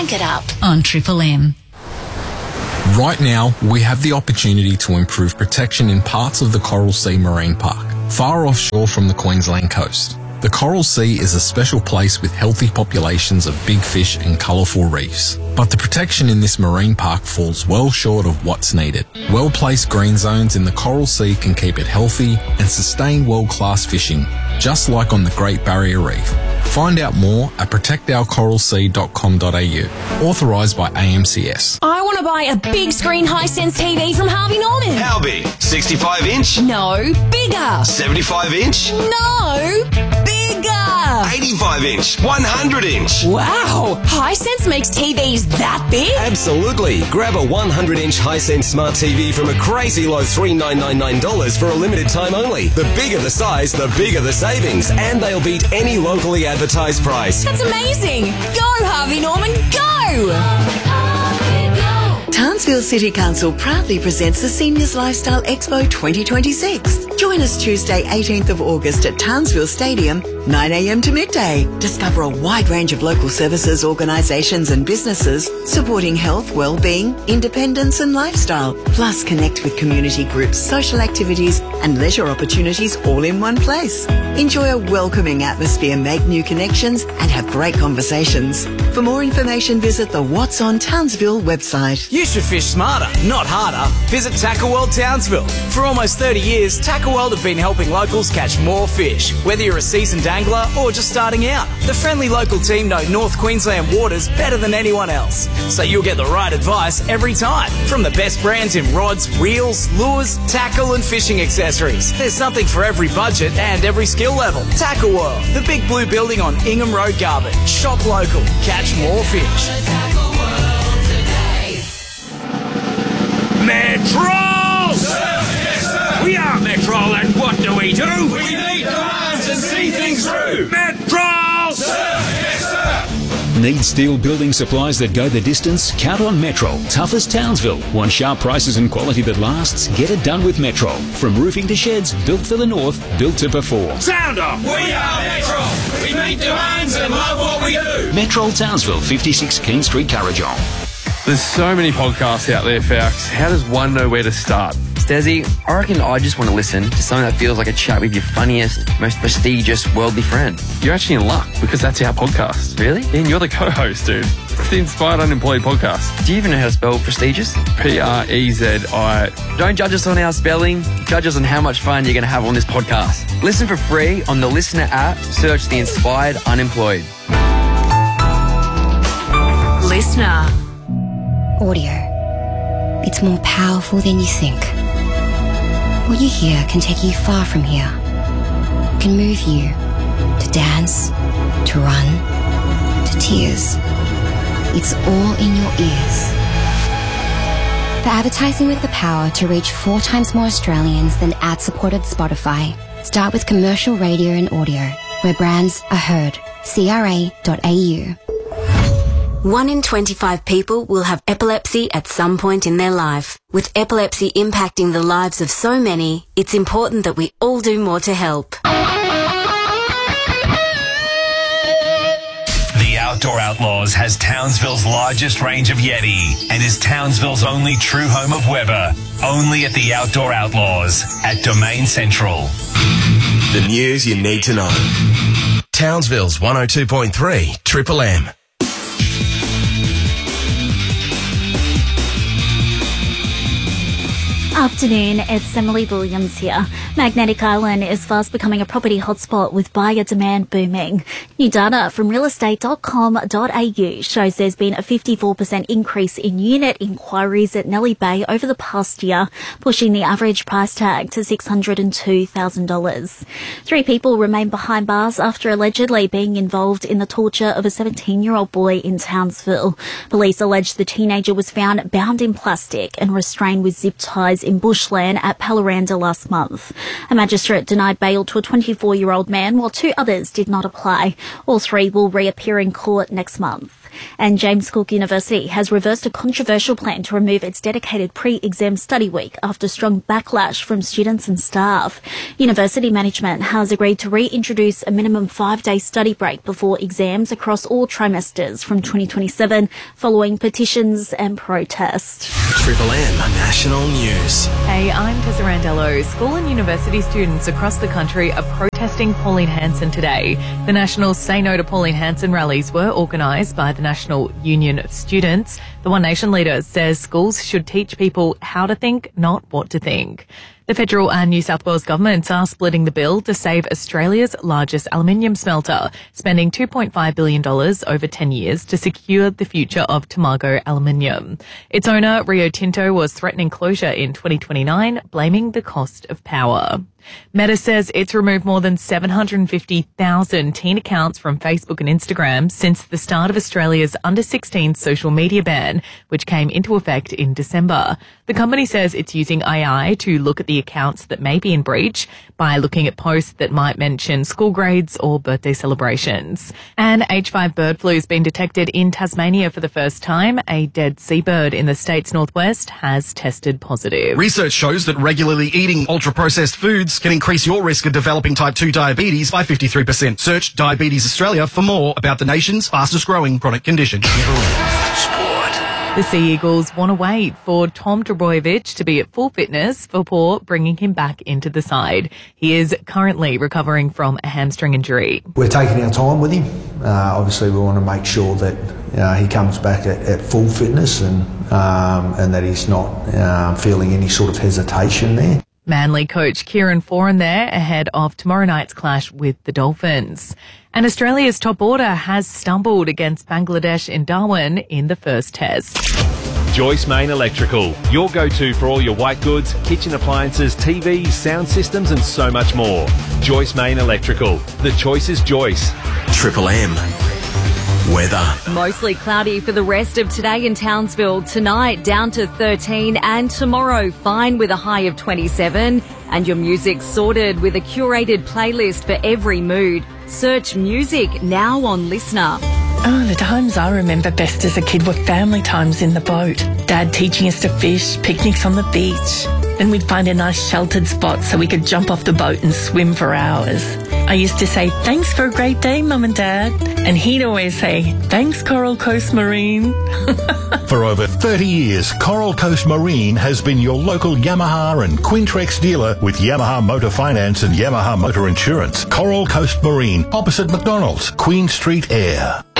Crank it up on Triple M. Right now, we have the opportunity to improve protection in parts of the Coral Sea Marine Park, far offshore from the Queensland coast. The Coral Sea is a special place with healthy populations of big fish and colourful reefs. But the protection in this marine park falls well short of what's needed. Well-placed green zones in the Coral Sea can keep it healthy and sustain world-class fishing, just like on the Great Barrier Reef. Find out more at protectourcoralsea.com.au. Authorised by AMCS. I want to buy a big screen Hisense TV from Harvey Norman. How big? 65 inch? No, bigger. 75 inch? No, bigger. 85 inch? 100 inch? Wow, Hisense makes TVs that big? Absolutely. Grab a 100-inch Hisense smart TV from a crazy low $3,999 for a limited time only. The bigger the size, the bigger the savings, and they'll beat any locally advertised price. That's amazing. Go, Harvey Norman, go! Townsville City Council proudly presents the Seniors Lifestyle Expo 2026. Join us Tuesday 18th of August at Townsville Stadium, 9 a.m. to midday. Discover a wide range of local services, organisations and businesses supporting health, well-being, independence and lifestyle. Plus connect with community groups, social activities and leisure opportunities all in one place. Enjoy a welcoming atmosphere, make new connections and have great conversations. For more information, visit the What's on Townsville website. You should fish smarter, not harder. Visit Tackle World Townsville. For almost 30 years, Tackle World have been helping locals catch more fish. Whether you're a seasoned angler or just starting out, the friendly local team know North Queensland waters better than anyone else. So you'll get the right advice every time. From the best brands in rods, reels, lures, tackle and fishing accessories. There's something for every budget and every skill level. Tackle World, the big blue building on Ingham Road, Garbutt. Shop local, catch more fish. Metro! Sir, yes, sir. We are Metro, and what do? We meet demands and see things through. Metro! Sir, yes, sir. Need steel building supplies that go the distance? Count on Metro. Tough as Townsville. Want sharp prices and quality that lasts? Get it done with Metro. From roofing to sheds, built for the north, built to perform. Sound off! We are Metro. We meet demands and love what we do. Metro Townsville, 56 King Street, Currajong. There's so many podcasts out there, Fax. How does one know where to start? Stazzy, I reckon I just want to listen to something that feels like a chat with your funniest, most prestigious worldly friend. You're actually in luck, because that's our podcast. Really? And you're the co-host, dude. It's the Inspired Unemployed podcast. Do you even know how to spell prestigious? Prezi. Don't judge us on our spelling. Judge us on how much fun you're going to have on this podcast. Listen for free on the Listener app. Search the Inspired Unemployed. Listener. Audio. It's more powerful than you think. What you hear can take you far from here. It can move you to dance, to run, to tears. It's all in your ears. For advertising with the power to reach 4 times more Australians than ad-supported Spotify, start with commercial radio and audio, where brands are heard. CRA.au. 1 in 25 people will have epilepsy at some point in their life. With epilepsy impacting the lives of so many, it's important that we all do more to help. The Outdoor Outlaws has Townsville's largest range of Yeti and is Townsville's only true home of Weber. Only at the Outdoor Outlaws at Domain Central. The news you need to know. Townsville's 102.3 Triple M. Afternoon, it's Emily Williams here. Magnetic Island is fast becoming a property hotspot with buyer demand booming. New data from realestate.com.au shows there's been a 54% increase in unit inquiries at Nellie Bay over the past year, pushing the average price tag to $602,000. 3 people remain behind bars after allegedly being involved in the torture of a 17-year-old boy in Townsville. Police allege the teenager was found bound in plastic and restrained with zip ties in bushland at Paloranda last month. A magistrate denied bail to a 24-year-old man while 2 others did not apply. All 3 will reappear in court next month. And James Cook University has reversed a controversial plan to remove its dedicated pre-exam study week after strong backlash from students and staff. University management has agreed to reintroduce a minimum 5-day study break before exams across all trimesters from 2027, following petitions and protests. Triple M National News. Hey, I'm Tessa Randello. School and university students across the country are protesting Pauline Hanson today. The national Say No to Pauline Hanson rallies were organised by the National Union of Students. The One Nation leader says schools should teach people how to think, not what to think. The federal and New South Wales governments are splitting the bill to save Australia's largest aluminium smelter, spending $2.5 billion over 10 years to secure the future of Tomago Aluminium. Its owner, Rio Tinto, was threatening closure in 2029, blaming the cost of power. Meta says it's removed more than 750,000 teen accounts from Facebook and Instagram since the start of Australia's under-16 social media ban, which came into effect in December. The company says it's using AI to look at the accounts that may be in breach by looking at posts that might mention school grades or birthday celebrations. And H5 bird flu has been detected in Tasmania for the first time. A dead seabird in the state's northwest has tested positive. Research shows that regularly eating ultra-processed foods can increase your risk of developing type 2 diabetes by 53%. Search Diabetes Australia for more about the nation's fastest growing chronic condition. The Sea Eagles want to wait for Tom Trbojevic to be at full fitness before bringing him back into the side. He is currently recovering from a hamstring injury. We're taking our time with him. Obviously, we want to make sure that he comes back at full fitness and that he's not feeling any sort of hesitation there. Manly coach Kieran Foran there ahead of tomorrow night's clash with the Dolphins. And Australia's top order has stumbled against Bangladesh in Darwin in the first test. Joyce Main Electrical, your go-to for all your white goods, kitchen appliances, TVs, sound systems and so much more. Joyce Main Electrical. The choice is Joyce. Triple M weather. Mostly cloudy for the rest of today in Townsville. Tonight down to 13 and tomorrow fine with a high of 27. And your music sorted with a curated playlist for every mood. Search music now on Listener. Oh, the times I remember best as a kid were family times in the boat. Dad teaching us to fish, picnics on the beach. Then we'd find a nice sheltered spot so we could jump off the boat and swim for hours. I used to say, thanks for a great day, Mum and Dad. And he'd always say, thanks, Coral Coast Marine. For over 30 years, Coral Coast Marine has been your local Yamaha and Quintrex dealer with Yamaha Motor Finance and Yamaha Motor Insurance. Coral Coast Marine, opposite McDonald's, Queen Street, Ayr.